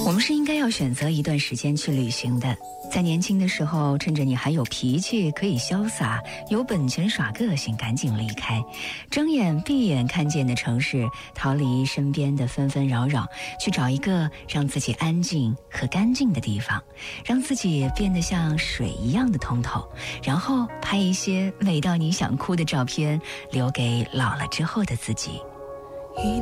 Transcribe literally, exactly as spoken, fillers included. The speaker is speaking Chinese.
我们是应该要选择一段时间去旅行的，在年轻的时候，趁着你还有脾气，可以潇洒，有本钱耍个性，赶紧离开，睁眼闭眼看见的城市，逃离身边的纷纷扰扰，去找一个让自己安静和干净的地方，让自己变得像水一样的通透，然后拍一些美到你想哭的照片，留给老了之后的自己。